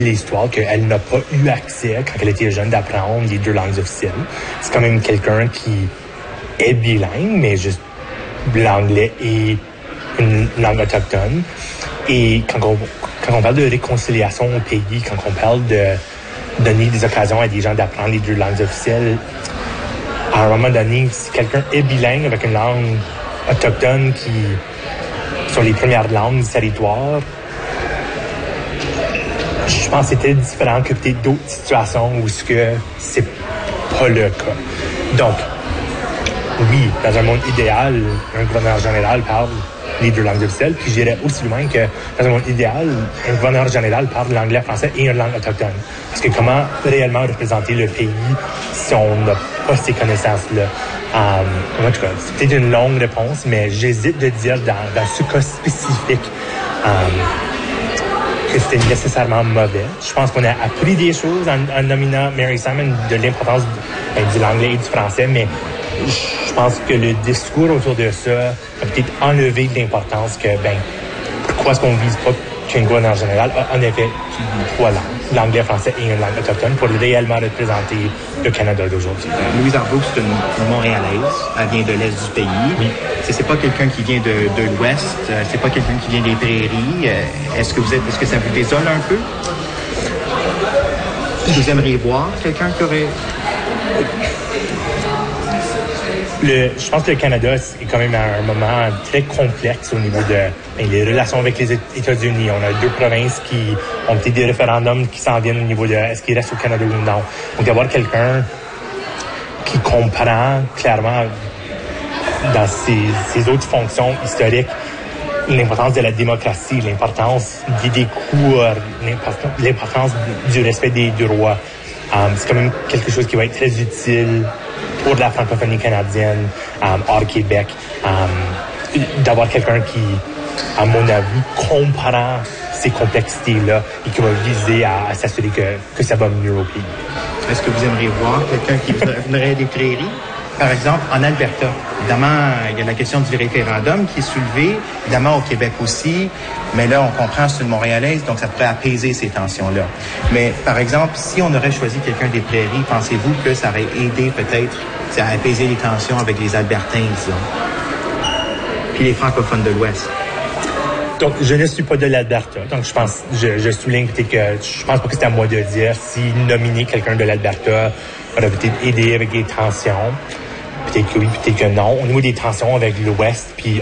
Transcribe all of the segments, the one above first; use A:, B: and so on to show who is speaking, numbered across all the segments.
A: l'histoire qu'elle n'a pas eu accès, quand elle était jeune, d'apprendre les 2 langues officielles. C'est quand même quelqu'un qui est bilingue, mais juste l'anglais et une langue autochtone. Et quand on parle de réconciliation au pays, quand on parle de donner des occasions à des gens d'apprendre les 2 langues officielles, à un moment donné, si quelqu'un est bilingue avec une langue autochtone qui sont les premières langues du territoire, je pense que c'était différent que peut-être d'autres situations où c'est pas le cas. Donc, oui, dans un monde idéal, un gouverneur général parle les 2 langues officielles, puis j'irais aussi loin que dans un monde idéal, un gouverneur général parle l'anglais, français et une langue autochtone. Parce que comment réellement représenter le pays si on n'a pas ces connaissances-là? En tout cas, c'est peut-être une longue réponse, mais j'hésite de dire dans ce cas spécifique que c'était nécessairement mauvais. Je pense qu'on a appris des choses en nominant Mary Simon de l'importance de l'anglais et du français, mais je pense que le discours autour de ça a peut-être enlevé de l'importance que, pourquoi est-ce qu'on vise pas qu'un gouverneur général a en effet 3 langues, l'anglais, français et une langue autochtone, pour réellement représenter le Canada d'aujourd'hui.
B: Louise Arbour, c'est une Montréalaise. Elle vient de l'Est du pays.
A: Oui.
B: C'est pas quelqu'un qui vient de l'Ouest. C'est pas quelqu'un qui vient des prairies. Est-ce que ça vous désole un peu? Est-ce que vous aimeriez voir quelqu'un qui aurait...
A: Je pense que le Canada est quand même à un moment très complexe au niveau de les relations avec les États-Unis. On a 2 provinces qui ont peut-être des référendums qui s'en viennent au niveau de est-ce qu'ils restent au Canada ou non. Donc d'avoir quelqu'un qui comprend clairement dans ses autres fonctions historiques l'importance de la démocratie, l'importance des cours, l'importance du respect des droits. C'est quand même quelque chose qui va être très utile pour la francophonie canadienne, hors Québec, d'avoir quelqu'un qui, à mon avis, comprend ces complexités-là et qui va viser à s'assurer que ça va mieux au pays.
B: Est-ce que vous aimeriez voir quelqu'un qui viendrait des prairies? Par exemple, en Alberta, évidemment, il y a la question du référendum qui est soulevée, évidemment au Québec aussi, mais là, on comprend que c'est une Montréalaise, donc ça pourrait apaiser ces tensions-là. Mais par exemple, si on aurait choisi quelqu'un des prairies, pensez-vous que ça aurait aidé peut-être à apaiser les tensions avec les Albertains, disons, puis les francophones de l'Ouest?
A: Donc, je ne suis pas de l'Alberta, donc je souligne peut-être que je pense pas que c'est à moi de dire si nominer quelqu'un de l'Alberta aurait peut-être aidé avec les tensions. Peut-être que oui, peut-être que non. Au niveau des tensions avec l'Ouest, puis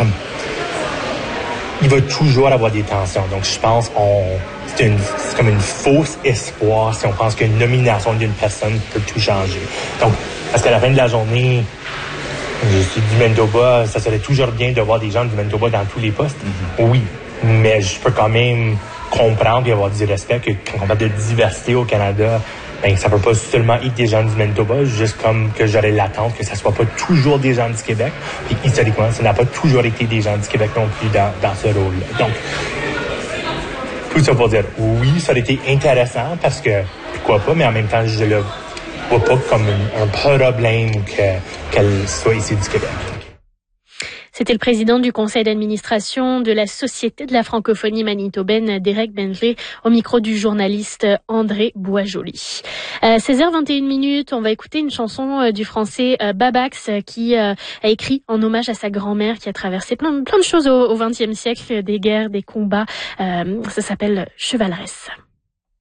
A: il va toujours avoir des tensions. Donc, je pense c'est comme une fausse espoir si on pense qu'une nomination d'une personne peut tout changer. Donc, parce qu'à la fin de la journée, je suis du Manitoba, ça serait toujours bien de voir des gens du Manitoba dans tous les postes. Mm-hmm. Oui, mais je peux quand même comprendre et avoir du respect que quand on parle de diversité au Canada, ça peut pas seulement être des gens du Manitoba, juste comme que j'aurais l'attente que ça soit pas toujours des gens du Québec. Puis historiquement, ça n'a pas toujours été des gens du Québec non plus dans ce rôle-là. Donc, tout ça pour dire, oui, ça aurait été intéressant parce que, pourquoi pas, mais en même temps, je le vois pas comme un problème qu'elle soit ici du Québec.
C: C'était le président du conseil d'administration de la Société de la francophonie manitobaine, Derek Bentley, au micro du journaliste André Boisjoli. 16h21, on va écouter une chanson du français Babax qui a écrit en hommage à sa grand-mère qui a traversé plein de choses au XXe siècle, des guerres, des combats. Ça s'appelle Chevaleresse.